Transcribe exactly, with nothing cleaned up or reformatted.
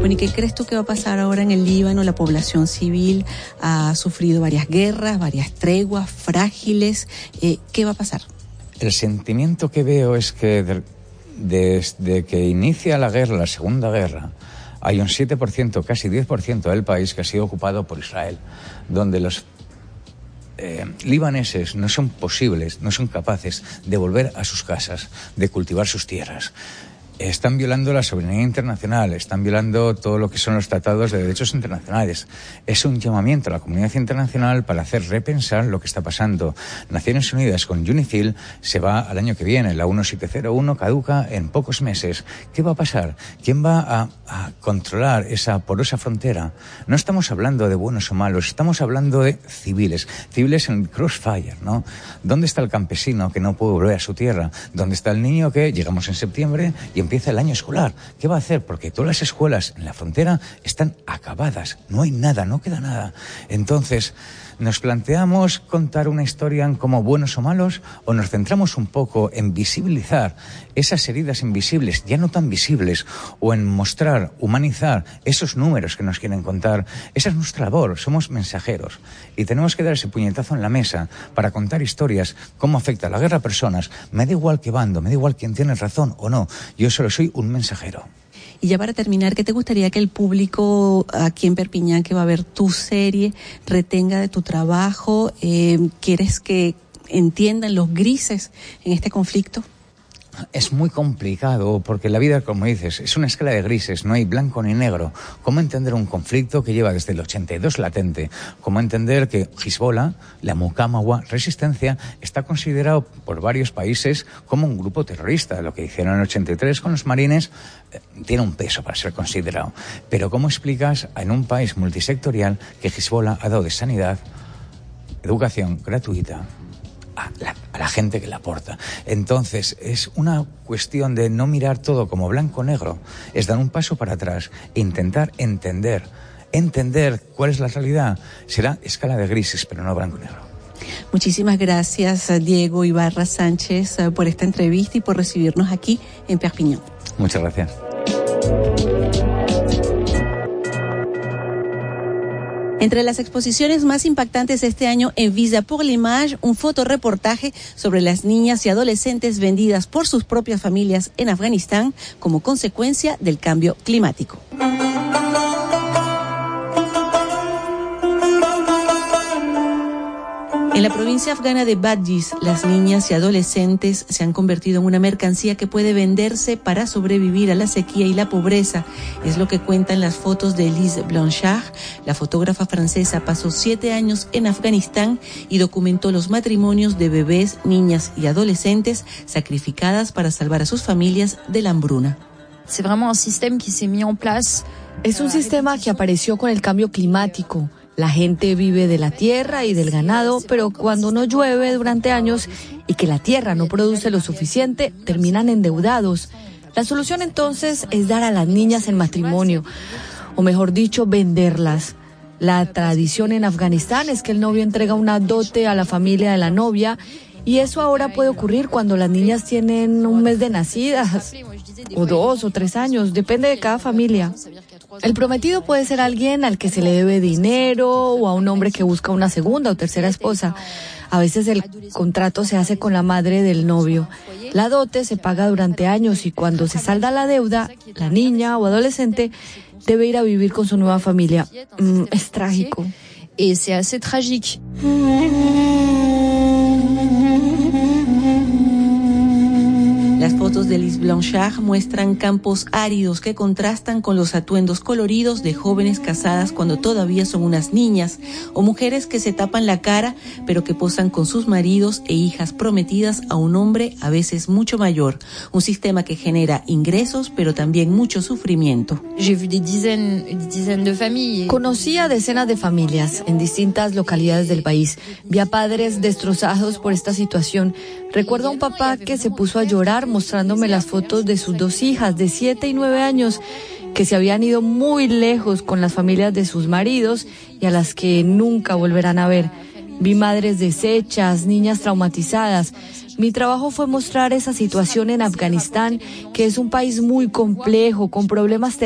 Bueno, ¿y qué crees tú que va a pasar ahora en el Líbano? La población civil ha sufrido varias guerras, varias treguas frágiles. Eh, ¿Qué va a pasar? El sentimiento que veo es que de, desde que inicia la guerra, la Segunda Guerra, hay un siete por ciento, casi diez por ciento del país que ha sido ocupado por Israel, donde los eh, libaneses no son posibles, no son capaces de volver a sus casas, de cultivar sus tierras. Están violando la soberanía internacional, están violando todo lo que son los tratados de derechos internacionales. Es un llamamiento a la comunidad internacional para hacer repensar lo que está pasando. Naciones Unidas con UNIFIL se va al año que viene, la diecisiete cero uno caduca en pocos meses. ¿Qué va a pasar? ¿Quién va a, a controlar esa porosa frontera? No estamos hablando de buenos o malos, estamos hablando de civiles, civiles en crossfire, ¿no? ¿Dónde está el campesino que no puede volver a su tierra? ¿Dónde está el niño que llegamos en septiembre y empieza el año escolar? ¿Qué va a hacer? Porque todas las escuelas en la frontera están acabadas, no hay nada, no queda nada. Entonces, ¿nos planteamos contar una historia como buenos o malos o nos centramos un poco en visibilizar esas heridas invisibles, ya no tan visibles, o en mostrar, humanizar esos números que nos quieren contar? Esa es nuestra labor, somos mensajeros y tenemos que dar ese puñetazo en la mesa para contar historias, cómo afecta la guerra a personas. Me da igual qué bando, me da igual quién tiene razón o no, yo solo soy un mensajero. Y ya para terminar, ¿qué te gustaría que el público aquí en Perpiñán, que va a ver tu serie, retenga de tu trabajo? Eh, ¿Quieres que entiendan los grises en este conflicto? Es muy complicado porque la vida, como dices, es una escala de grises, no hay blanco ni negro. ¿Cómo entender un conflicto que lleva desde el ochenta y dos latente? ¿Cómo entender que Hezbollah, la Muqawa Resistencia, está considerado por varios países como un grupo terrorista? Lo que hicieron en el ochenta y tres con los marines eh, tiene un peso para ser considerado. Pero ¿cómo explicas en un país multisectorial que Hezbollah ha dado de sanidad, educación gratuita a la, a la gente que la aporta? Entonces es una cuestión de no mirar todo como blanco-negro, es dar un paso para atrás e intentar entender, entender cuál es la realidad. Será escala de grises, pero no blanco-negro. Muchísimas gracias, Diego Ibarra Sánchez, por esta entrevista y por recibirnos aquí en Perpiñán. Muchas gracias. Entre las exposiciones más impactantes este año en Visa pour l'Image, un fotoreportaje sobre las niñas y adolescentes vendidas por sus propias familias en Afganistán como consecuencia del cambio climático. En la provincia afgana de Badghis, las niñas y adolescentes se han convertido en una mercancía que puede venderse para sobrevivir a la sequía y la pobreza. Es lo que cuentan las fotos de Lise Blanchard. La fotógrafa francesa pasó siete años en Afganistán y documentó los matrimonios de bebés, niñas y adolescentes sacrificadas para salvar a sus familias de la hambruna. Es un sistema que apareció con el cambio climático. La gente vive de la tierra y del ganado, pero cuando no llueve durante años y que la tierra no produce lo suficiente, terminan endeudados. La solución entonces es dar a las niñas en matrimonio, o mejor dicho, venderlas. La tradición en Afganistán es que el novio entrega una dote a la familia de la novia, y eso ahora puede ocurrir cuando las niñas tienen un mes de nacidas, o dos o tres años, depende de cada familia. El prometido puede ser alguien al que se le debe dinero o a un hombre que busca una segunda o tercera esposa. A veces el contrato se hace con la madre del novio. La dote se paga durante años y cuando se salda la deuda, la niña o adolescente debe ir a vivir con su nueva familia. Mm, es trágico. Y es assez tragique. Las fotos de Lise Blanchard muestran campos áridos que contrastan con los atuendos coloridos de jóvenes casadas cuando todavía son unas niñas, o mujeres que se tapan la cara pero que posan con sus maridos e hijas prometidas a un hombre a veces mucho mayor. Un sistema que genera ingresos pero también mucho sufrimiento. Conocí a decenas de familias en distintas localidades del país. Vi a padres destrozados por esta situación. Recuerdo a un papá que se puso a llorar mostrándome las fotos de sus dos hijas de siete y nueve años que se habían ido muy lejos con las familias de sus maridos y a las que nunca volverán a ver. Vi madres deshechas, niñas traumatizadas. Mi trabajo fue mostrar esa situación en Afganistán, que es un país muy complejo, con problemas